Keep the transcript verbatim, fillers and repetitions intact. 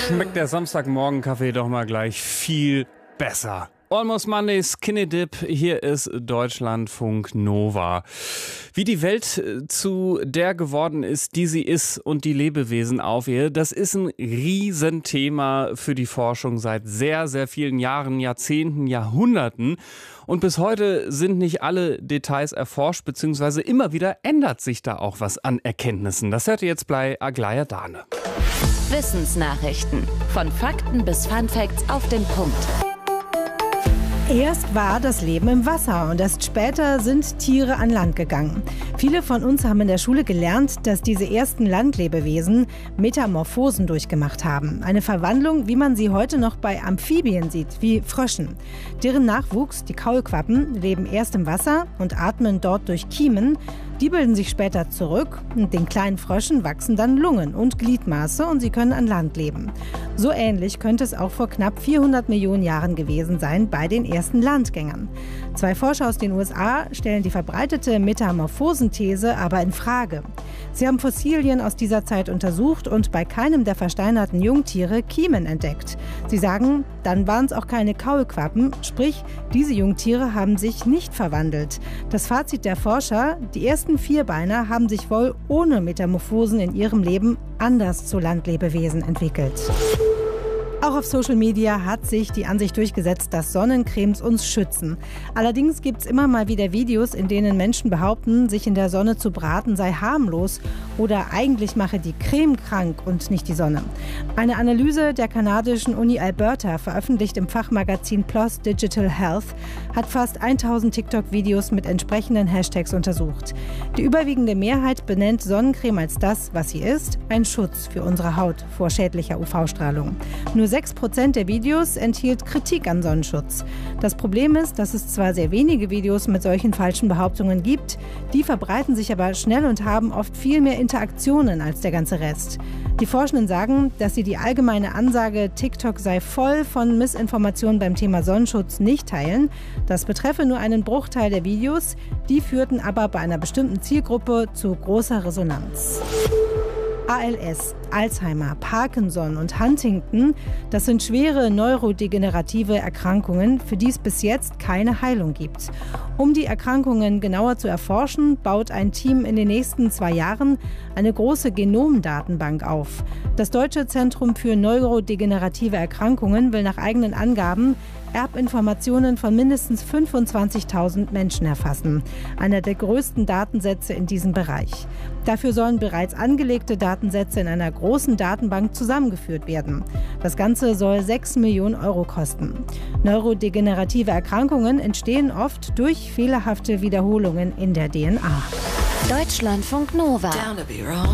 schmeckt der Samstagmorgen-Kaffee doch mal gleich viel besser. Almost Monday, Skinny Dip, hier ist Deutschlandfunk Nova. Wie die Welt zu der geworden ist, die sie ist und die Lebewesen auf ihr, das ist ein Riesenthema für die Forschung seit sehr, sehr vielen Jahren, Jahrzehnten, Jahrhunderten. Und bis heute sind nicht alle Details erforscht, beziehungsweise immer wieder ändert sich da auch was an Erkenntnissen. Das hört ihr jetzt bei Aglaya Dane. Wissensnachrichten. Von Fakten bis Funfacts auf den Punkt. Erst war das Leben im Wasser und erst später sind Tiere an Land gegangen. Viele von uns haben in der Schule gelernt, dass diese ersten Landlebewesen Metamorphosen durchgemacht haben. Eine Verwandlung, wie man sie heute noch bei Amphibien sieht, wie Fröschen. Deren Nachwuchs, die Kaulquappen, leben erst im Wasser und atmen dort durch Kiemen. Die bilden sich später zurück und den kleinen Fröschen wachsen dann Lungen und Gliedmaße und sie können an Land leben. So ähnlich könnte es auch vor knapp vierhundert Millionen Jahren gewesen sein bei den ersten Landgängern. Zwei Forscher aus den U S A stellen die verbreitete Metamorphosenthese aber in Frage. Sie haben Fossilien aus dieser Zeit untersucht und bei keinem der versteinerten Jungtiere Kiemen entdeckt. Sie sagen, dann waren es auch keine Kaulquappen, sprich, diese Jungtiere haben sich nicht verwandelt. Das Fazit der Forscher, die ersten Vierbeiner haben sich wohl ohne Metamorphosen in ihrem Leben anders zu Landlebewesen entwickelt. Auch auf Social Media hat sich die Ansicht durchgesetzt, dass Sonnencremes uns schützen. Allerdings gibt es immer mal wieder Videos, in denen Menschen behaupten, sich in der Sonne zu braten sei harmlos oder eigentlich mache die Creme krank und nicht die Sonne. Eine Analyse der kanadischen Uni Alberta, veröffentlicht im Fachmagazin PLOS Digital Health, hat fast tausend TikTok-Videos mit entsprechenden Hashtags untersucht. Die überwiegende Mehrheit benennt Sonnencreme als das, was sie ist, ein Schutz für unsere Haut vor schädlicher U V-Strahlung. Nur sechs Prozent der Videos enthielt Kritik an Sonnenschutz. Das Problem ist, dass es zwar sehr wenige Videos mit solchen falschen Behauptungen gibt, die verbreiten sich aber schnell und haben oft viel mehr Interaktionen als der ganze Rest. Die Forschenden sagen, dass sie die allgemeine Ansage, TikTok sei voll von Missinformationen beim Thema Sonnenschutz, nicht teilen. Das betreffe nur einen Bruchteil der Videos, die führten aber bei einer bestimmten Zielgruppe zu großer Resonanz. A L S, Alzheimer, Parkinson und Huntington, das sind schwere neurodegenerative Erkrankungen, für die es bis jetzt keine Heilung gibt. Um die Erkrankungen genauer zu erforschen, baut ein Team in den nächsten zwei Jahren eine große Genomdatenbank auf. Das Deutsche Zentrum für neurodegenerative Erkrankungen will nach eigenen Angaben Erbinformationen von mindestens fünfundzwanzigtausend Menschen erfassen. Einer der größten Datensätze in diesem Bereich. Dafür sollen bereits angelegte Datensätze in einer großen Datenbank zusammengeführt werden. Das Ganze soll sechs Millionen Euro kosten. Neurodegenerative Erkrankungen entstehen oft durch fehlerhafte Wiederholungen in der D N A. Deutschlandfunk Nova.